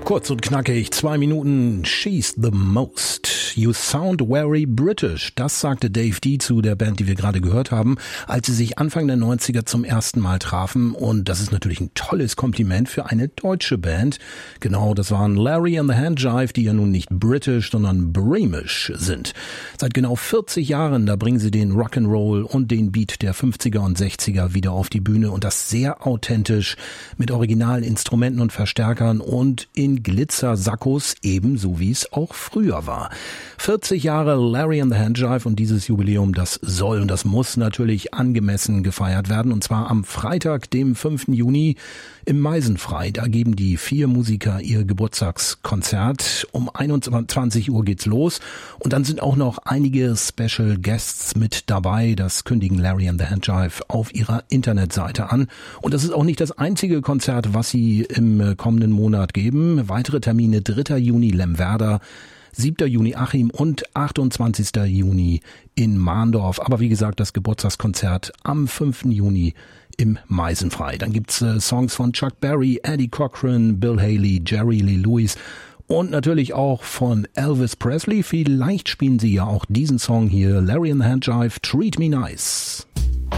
Kurz und knackig, 2 Minuten, she's the most. You sound very British. Das sagte Dave Dee zu der Band, die wir gerade gehört haben, als sie sich Anfang der 90er zum ersten Mal trafen. Und das ist natürlich ein tolles Kompliment für eine deutsche Band. Genau, das waren Larry and the Handjive, die ja nun nicht british, sondern bremisch sind. Seit genau 40 Jahren, da bringen sie den Rock'n'Roll und den Beat der 50er und 60er wieder auf die Bühne und das sehr authentisch mit Originalinstrumenten und Verstärkern und in Glitzer-Sackos, ebenso wie es auch früher war. 40 Jahre Larry and the Handjive und dieses Jubiläum, das soll und das muss natürlich angemessen gefeiert werden, und zwar am Freitag, dem 5. Juni im Meisenfrei. Da geben die 4 Musiker ihr Geburtstagskonzert. Um 21 Uhr geht's los und dann sind auch noch einige Special Guests mit dabei. Das kündigen Larry and the Handjive auf ihrer Internetseite an. Und das ist auch nicht das einzige Konzert, was sie im kommenden Monat geben. Weitere Termine: 3. Juni Lemwerder, 7. Juni Achim und 28. Juni in Mahndorf. Aber wie gesagt, das Geburtstagskonzert am 5. Juni im Meisenfrei. Dann gibt's Songs von Chuck Berry, Eddie Cochran, Bill Haley, Jerry Lee Lewis und natürlich auch von Elvis Presley. Vielleicht spielen sie ja auch diesen Song hier, Larry and the Handjive, Treat Me Nice.